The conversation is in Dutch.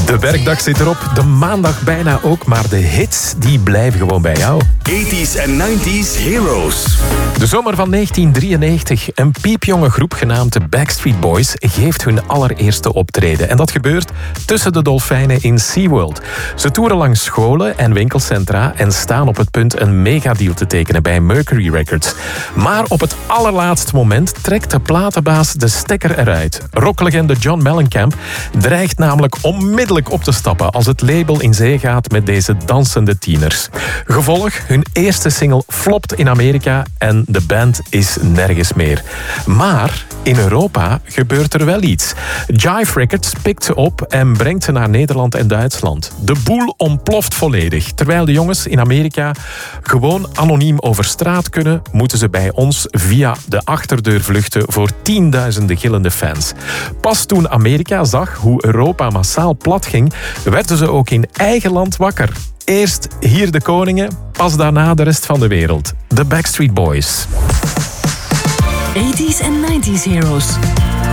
De werkdag zit erop, de maandag bijna ook, maar de hits die blijven gewoon bij jou. 80s en 90s Heroes. De zomer van 1993. Een piepjonge groep genaamd de Backstreet Boys geeft hun allereerste optreden. En dat gebeurt tussen de dolfijnen in SeaWorld. Ze toeren langs scholen en winkelcentra en staan op het punt een megadeal te tekenen bij Mercury Records. Maar op het allerlaatste moment trekt de platenbaas de stekker eruit. Rocklegende John Mellencamp dreigt namelijk onmiddellijk op te stappen als het label in zee gaat met deze dansende tieners. Gevolg, hun eerste single flopt in Amerika en de band is nergens meer. Maar in Europa gebeurt er wel iets. Jive Records pikt ze op en brengt ze naar Nederland en Duitsland. De boel ontploft volledig. Terwijl de jongens in Amerika gewoon anoniem over straat kunnen, moeten ze bij ons via de achterdeur vluchten voor tienduizenden gillende fans. Pas toen Amerika zag hoe Europa massaal plat ging, werden ze ook in eigen land wakker. Eerst hier de koningen, pas daarna de rest van de wereld. De Backstreet Boys. 80s en 90s Heroes.